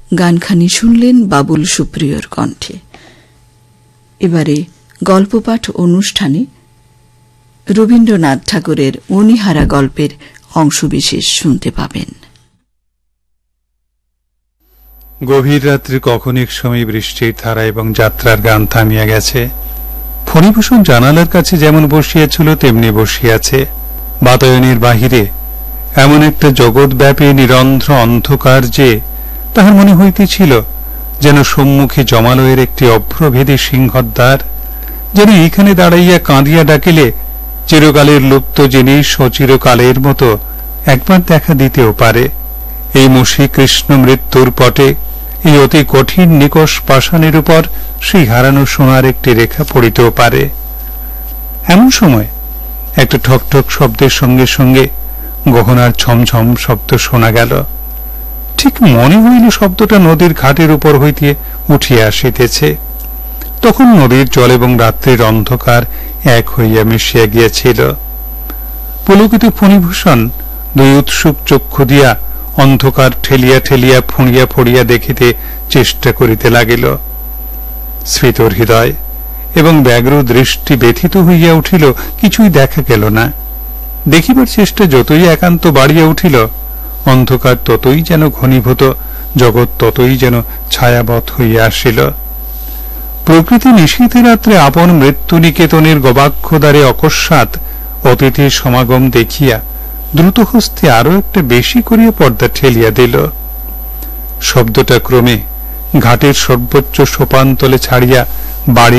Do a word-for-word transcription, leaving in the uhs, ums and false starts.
গানখানি শুনলেন বাবুল সুপ্রিয়র কণ্ঠে। এবারে গল্পপাঠ অনুষ্ঠানে রবীন্দ্রনাথ ঠাকুরের মণিহারা গল্পের অংশবিশেষ শুনতে পাবেন। গভীর রাত্রে কখন এক সময় বৃষ্টির ধারা এবং যাত্রার গান থামিয়া গেছে। ফণিভূষণ জানালার কাছে যেমন বসিয়াছিল তেমনি বসিয়াছে। বাতায়নের বাহিরে এমন একটা জগৎব্যাপী নিরন্ধ্র অন্ধকার যে তাহার মনে হইতেছিল যেন সম্মুখে জমালয়ের একটি অভ্রভেদী সিংহদ্বার, যেন এইখানে দাঁড়াইয়া কাঁদিয়া ডাকিলে চিরকালের লুপ্ত জিনিস ও চিরকালের মতো একবার দেখা দিতেও পারে। এই মসি কৃষ্ণ মৃত্যুর পটে এই অতি কঠিন নিকষ পাষাণের উপর সেই হারানো সোনার একটি রেখা পড়িতেও পারে। এমন সময় একটা ঠকঠক শব্দের সঙ্গে সঙ্গে গহনার ছমছম শব্দ শোনা গেল। ঠিক মনে হইল শব্দটা নদীর ঘাটের উপর হইতে উঠিয়া আসিতেছে। তখন নদীর জল এবং রাত্রির অন্ধকার এক হইয়া মিশিয়া গিয়াছিল। পুলকিত ফণিভূষণ দুই উৎসুক চক্ষু দিয়া অন্ধকার ঠেলিয়া ঠেলিয়া ফুঁড়িয়া ফুঁড়িয়া দেখিতে চেষ্টা করিতে লাগিল। স্ফীতর হৃদয় এবং ব্যগ্র দৃষ্টি ব্যথিত হইয়া উঠিল, কিছুই দেখা গেল না। দেখিবার চেষ্টা যতই একান্ত বাড়িয়া উঠিল, অন্ধকার ততই যেন ঘনীভূত, জগৎ ততই যেন ছায়াবৎ হইয়া আসিল। প্রকৃতি নিশীথে রাত্রে আপন মৃত্যু নিকেতনের গবাক্ষদ্বারে অকস্মাৎ অতিথির সমাগম দেখিয়া দ্রুত হস্তে আরো একটা বেশি করিয়া পর্দা ঠেলিয়া দিল। শব্দটা ক্রমে ঘাটের সর্বোচ্চ সোপানতলে ছাড়িয়া বাড়ি